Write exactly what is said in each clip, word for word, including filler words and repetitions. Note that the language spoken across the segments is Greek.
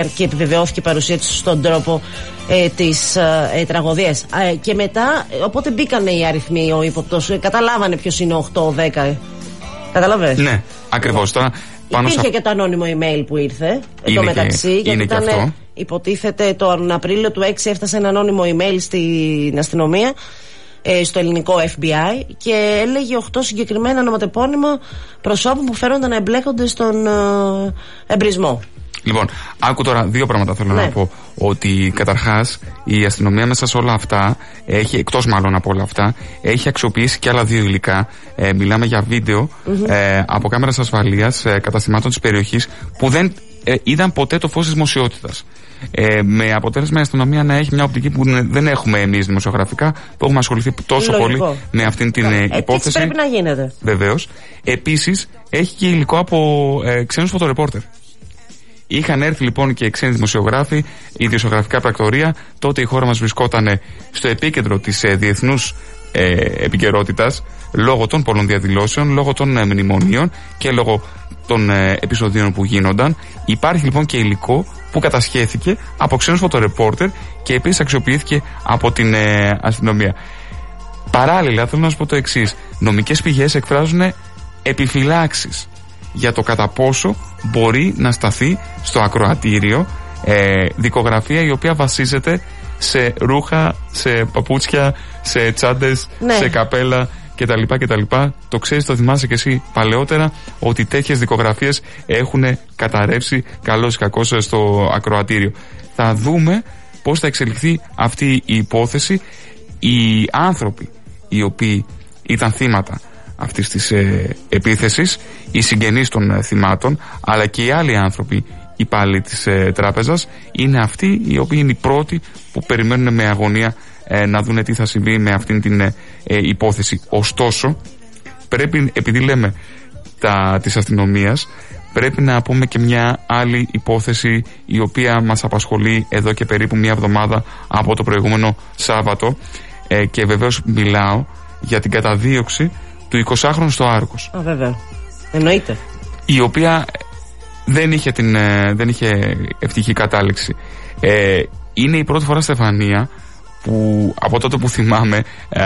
και επιβεβαιώθηκε η παρουσία της στον τρόπο ε, της ε, τραγωδίας. Ε, και μετά, οπότε μπήκανε οι αριθμοί, ο ύποπτος, ε, καταλάβανε ποιος είναι ο οκτώ δέκα. Καταλαβες. Ναι, ακριβώς. Τώρα, πάνω υπήρχε σα... και το ανώνυμο email που ήρθε είναι μεταξύ, και, γιατί ήταν, αυτό. Υποτίθεται τον Απρίλιο του έξι έφτασε ένα ανώνυμο email στην αστυνομία, ε, στο ελληνικό εφ μπι άι, και έλεγε οκτώ συγκεκριμένα ονοματεπώνυμα προσώπων που φέρονταν να εμπλέκονται στον ε, εμπρισμό. Λοιπόν, άκου τώρα δύο πράγματα θέλω ναι. να πω. Ότι καταρχάς η αστυνομία μέσα σε όλα αυτά έχει, εκτός μάλλον από όλα αυτά, έχει αξιοποιήσει και άλλα δύο υλικά. Ε, μιλάμε για βίντεο mm-hmm. ε, από κάμερας ασφαλείας ε, καταστημάτων της περιοχής που δεν ε, είδαν ποτέ το φως της δημοσιότητας. Ε, με αποτέλεσμα η αστυνομία να έχει μια οπτική που δεν έχουμε εμείς δημοσιογραφικά, που έχουμε ασχοληθεί τόσο Λογικό. πολύ με αυτήν την ε, υπόθεση. Έτσι πρέπει να γίνεται. Βεβαίως. Επίσης έχει και υλικό από ε, ξένους φωτορεπόρτερ. Είχαν έρθει λοιπόν και ξένοι δημοσιογράφοι, ιδιοσιογραφικά πρακτορεία. Τότε η χώρα μας βρισκόταν στο επίκεντρο της ε, διεθνούς ε, επικαιρότητας, λόγω των πολλών διαδηλώσεων, λόγω των ε, μνημονίων και λόγω των ε, επεισοδίων που γίνονταν. Υπάρχει λοιπόν και υλικό που κατασχέθηκε από ξένους φωτορεπόρτερ και επίσης αξιοποιήθηκε από την ε, αστυνομία. Παράλληλα, θέλω να σου πω το εξής. Νομικές πηγές εκφράζουν επιφυλάξεις για το κατά πόσο μπορεί να σταθεί στο ακροατήριο ε, δικογραφία η οποία βασίζεται σε ρούχα, σε παπούτσια, σε τσάντες, ναι. σε καπέλα κτλ. κτλ. Το ξέρεις, το θυμάσαι και εσύ παλαιότερα, ότι τέτοιες δικογραφίες έχουν καταρρεύσει καλώς ή κακώς στο ακροατήριο. Θα δούμε πώς θα εξελιχθεί αυτή η υπόθεση. Οι άνθρωποι οι οποίοι ήταν θύματα αυτής της ε, επίθεσης, οι συγγενείς των ε, θυμάτων, αλλά και οι άλλοι άνθρωποι υπάλληλοι της ε, τράπεζας, είναι αυτοί οι οποίοι είναι οι πρώτοι που περιμένουν με αγωνία ε, να δουν τι θα συμβεί με αυτήν την ε, ε, υπόθεση. Ωστόσο, πρέπει, επειδή λέμε τα, της αστυνομίας, πρέπει να πούμε και μια άλλη υπόθεση η οποία μας απασχολεί εδώ και περίπου μια εβδομάδα από το προηγούμενο Σάββατο, ε, και βεβαίως μιλάω για την καταδίωξη του εικοσάχρονου στο Άρκος. Α, βέβαια. Εννοείται. Η οποία δεν είχε, την, δεν είχε ευτυχή κατάληξη. Ε, είναι η πρώτη φορά, Στεφανία, που από τότε που θυμάμαι ε,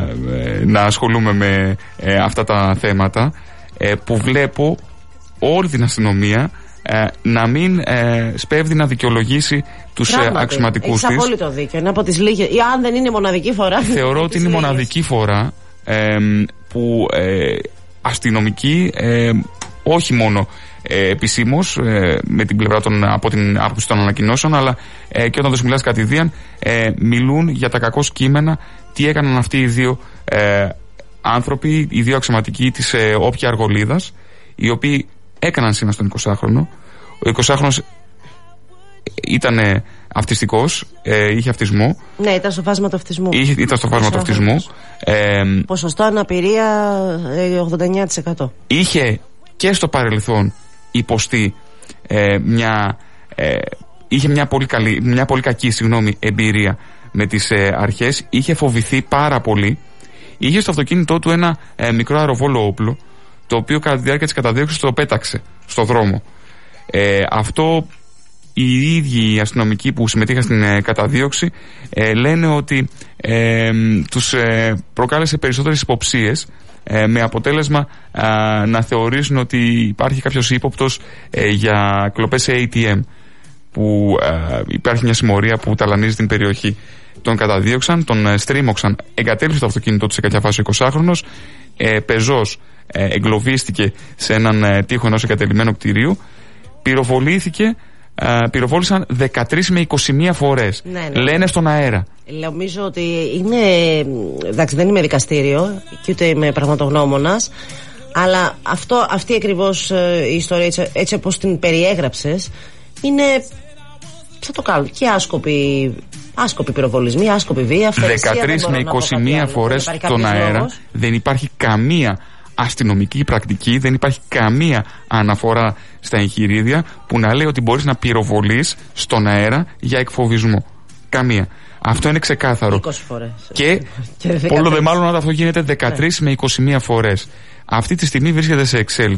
ε, να ασχολούμαι με ε, αυτά τα θέματα, ε, που βλέπω όλη την αστυνομία ε, να μην ε, σπέβδει να δικαιολογήσει τους ε, αξιωματικούς της. Έχεις απόλυτο δίκιο. Είναι από τις λίγες, ή αν δεν είναι μοναδική φορά. Θεωρώ ότι είναι η μοναδική φορά ε, που ε, αστυνομικοί, ε, όχι μόνο ε, επισήμως ε, με την πλευρά των, από την άποψη των ανακοινώσεων, αλλά ε, και όταν τους μιλάς κατηδίαν, ε, μιλούν για τα κακώς κείμενα, τι έκαναν αυτοί οι δύο ε, άνθρωποι, οι δύο αξιωματικοί της ε, Όποια Αργολίδας, οι οποίοι έκαναν σήμα στον εικοσάχρονο. Ο εικοσάχρονος ήταν ε, αυτιστικός, ε, είχε αυτισμό. Ναι, ήταν στο φάσμα του αυτισμού. Είχε, ήταν στο φάσμα του αυτισμού. Ε, Ποσοστό αναπηρία ε, ογδόντα εννέα τοις εκατό. Είχε και στο παρελθόν υποστεί ε, μια, ε, είχε μια πολύ, καλή, μια πολύ κακή συγγνώμη, εμπειρία με τις ε, αρχές. Είχε φοβηθεί πάρα πολύ. Είχε στο αυτοκίνητό του ένα ε, μικρό αεροβόλο όπλο, το οποίο κατά τη διάρκεια της καταδίωξης το πέταξε στο δρόμο. Ε, αυτό οι ίδιοι οι αστυνομικοί που συμμετείχαν στην ε, καταδίωξη ε, λένε ότι ε, τους ε, προκάλεσε περισσότερες υποψίες, ε, με αποτέλεσμα ε, να θεωρήσουν ότι υπάρχει κάποιος ύποπτος ε, για κλοπές σε έι τι εμ, που ε, υπάρχει μια συμμορία που ταλανίζει την περιοχή. Τον καταδίωξαν, τον ε, στρίμωξαν, εγκατέλειψε το αυτοκίνητό του σε κάποια φάση ο εικοσάχρονος, ε, πεζός ε, εγκλωβίστηκε σε έναν ε, τοίχο ενός εγκατελειμμένου κτηρίου, πυροβολήθηκε. Uh, πυροβόλησαν δεκατρείς με είκοσι μία φορές. Ναι, ναι. Λένε στον αέρα. Νομίζω ότι είναι. Εντάξει, δεν είμαι δικαστήριο και ούτε είμαι πραγματογνώμονας, αλλά αυτό, αυτή ακριβώς η ιστορία, έτσι, έτσι όπως την περιέγραψες, είναι. Θα το κάνω. Και άσκοποι, άσκοποι πυροβολισμοί, άσκοπη βία. δεκατρείς με είκοσι μία φορές στον αέρα. Λόγος. Δεν υπάρχει καμία αστυνομική πρακτική, δεν υπάρχει καμία αναφορά στα εγχειρίδια που να λέει ότι μπορείς να πυροβολείς στον αέρα για εκφοβισμό. Καμία. Αυτό είναι ξεκάθαρο. είκοσι φορές. Και, και όλο δε μάλλον όταν αυτό γίνεται δεκατρείς με είκοσι μία φορές. Αυτή τη στιγμή βρίσκεται σε εξέλιξη.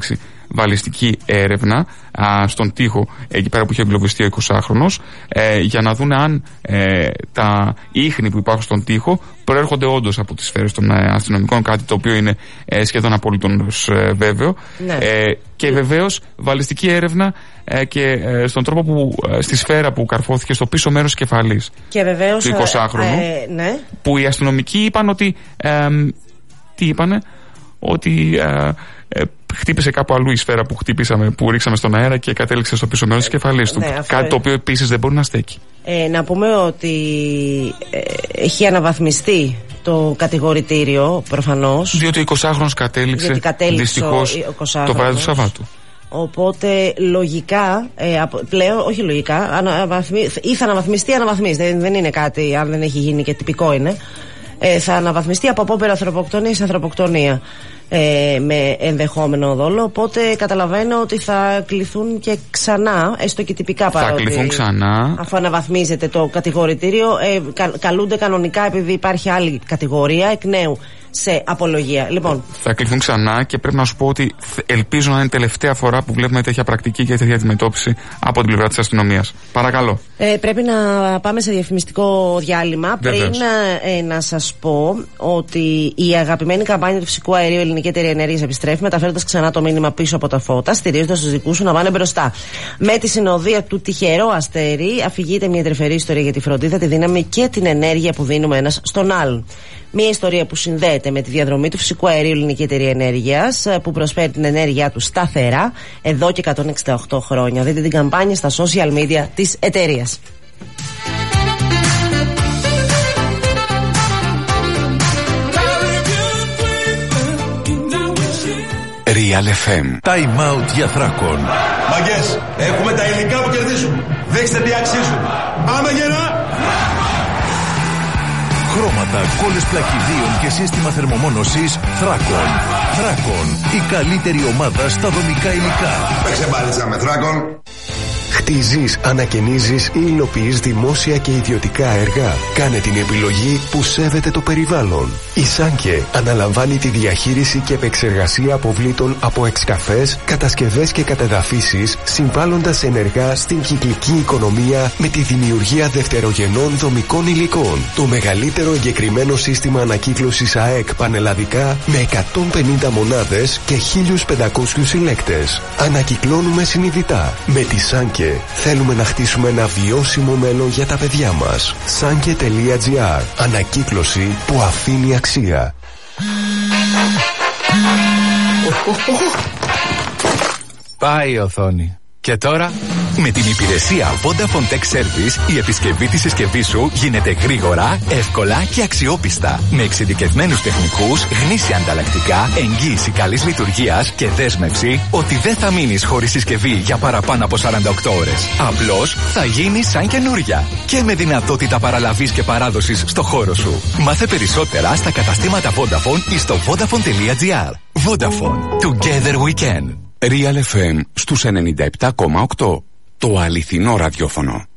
βαλιστική έρευνα α, στον τοίχο εκεί πέρα που είχε εγκλωβιστεί ο εικοσάχρονος, ε, για να δουν αν ε, τα ίχνη που υπάρχουν στον τοίχο προέρχονται όντως από τις σφαίρες των ε, αστυνομικών, κάτι το οποίο είναι ε, σχεδόν απολύτως ε, βέβαιο. Ναι. Ε, και βεβαίως βαλιστική έρευνα ε, και ε, στον τρόπο που, ε, στη σφαίρα που καρφώθηκε στο πίσω μέρος της κεφαλής και βεβαίως, του εικοσάχρονου, ε, ε, ναι. που οι αστυνομικοί είπαν ότι ε, τι είπανε, ότι ε, ε, χτύπησε κάπου αλλού η σφαίρα που χτύπησαμε, που ρίξαμε στον αέρα και κατέληξε στο πίσω μέρος της κεφαλής του. Ναι, κάτι είναι το οποίο επίσης δεν μπορεί να στέκει. Ε, να πούμε ότι ε, έχει αναβαθμιστεί το κατηγορητήριο προφανώς. Διότι ο εικοσάχρονος κατέληξε, κατέληξε δυστυχώς το βράδυ του Σαββάτου. Οπότε λογικά, ε, πλέον, όχι λογικά, αναβαθμι, ή θα αναβαθμιστεί ή αναβαθμίσει. Δεν, δεν είναι κάτι, αν δεν έχει γίνει και τυπικό είναι. Ε, θα αναβαθμιστεί από απόπειρα ανθρωποκτονία σε ανθρωποκτονία ε, με ενδεχόμενο δόλο. Οπότε καταλαβαίνω ότι θα κληθούν και ξανά, έστω και τυπικά παρότι. Θα κληθούν ξανά. Αφού αναβαθμίζεται το κατηγορητήριο, ε, κα, καλούνται κανονικά επειδή υπάρχει άλλη κατηγορία εκ νέου σε απολογία. Λοιπόν. Θα κληθούν ξανά και πρέπει να σου πω ότι ελπίζω να είναι τελευταία φορά που βλέπουμε τέτοια πρακτική και τέτοια αντιμετώπιση από την πλευρά της αστυνομίας. Παρακαλώ. Ε, πρέπει να πάμε σε διαφημιστικό διάλειμμα. Βεβαίως. Πριν ε, να σας πω ότι η αγαπημένη καμπάνια του φυσικού αερίου Ελληνική Εταιρεία Ενέργειας επιστρέφει, μεταφέροντας ξανά το μήνυμα πίσω από τα φώτα, στηρίζοντας τους δικούς σου να πάνε μπροστά. Με τη συνοδεία του τυχερό αστέρι, αφηγείται μια τρυφερή ιστορία για τη φροντίδα, τη δύναμη και την ενέργεια που δίνουμε ένας στον άλλον. Μια ιστορία που συνδέεται με τη διαδρομή του φυσικού αερίου Ελληνική Εταιρεία Ενέργειας, που προσφέρει την ενέργειά του σταθερά εδώ και εκατόν εξήντα οκτώ χρόνια. Δείτε την καμπάνια στα social media της εταιρείας. Real εφ εμ. Time out για Θράκων. Μαγκές, έχουμε τα υλικά που κερδίζουν. Δείξτε τι αξίζουν. Πάμε γερά! Χρώματα, κόλλες πλακιδίων και σύστημα θερμομόνωσης Θράκων. Θράκων, η καλύτερη ομάδα στα δομικά υλικά. Παίξε μπάλιτσα με Θράκων. Χτίζεις, ανακαινίζεις ή υλοποιείς δημόσια και ιδιωτικά έργα. Κάνε την επιλογή που σέβεται το περιβάλλον. Η Σάνκε αναλαμβάνει τη διαχείριση και επεξεργασία αποβλήτων από εξκαφές, κατασκευές και κατεδαφίσεις, συμβάλλοντας ενεργά στην κυκλική οικονομία με τη δημιουργία δευτερογενών δομικών υλικών. Το μεγαλύτερο εγκεκριμένο σύστημα ανακύκλωσης ΑΕΚ πανελλαδικά με εκατόν πενήντα μονάδες και χίλιους πεντακόσιους συλλέκτες. Ανακυκλώνουμε συνειδητά. Με τη Σάνκε θέλουμε να χτίσουμε ένα βιώσιμο μέλλον για τα παιδιά μας. Sanke τελεία τζι άρ. Ανακύκλωση που αφήνει αξία. Πάει η οθόνη. Και τώρα, με την υπηρεσία Vodafone Tech Service, η επισκευή της συσκευής σου γίνεται γρήγορα, εύκολα και αξιόπιστα. Με εξειδικευμένους τεχνικούς, γνήσια ανταλλακτικά, εγγύηση καλής λειτουργίας και δέσμευση ότι δεν θα μείνεις χωρίς συσκευή για παραπάνω από σαράντα οκτώ ώρες. Απλώς θα γίνει σαν καινούρια. Και με δυνατότητα παραλαβής και παράδοσης στο χώρο σου. Μάθε περισσότερα στα καταστήματα Vodafone ή στο vodafone τελεία τζι άρ. Vodafone. Together we can. Real εφ εμ στους ενενήντα επτά κόμμα οκτώ. Το αληθινό ραδιόφωνο.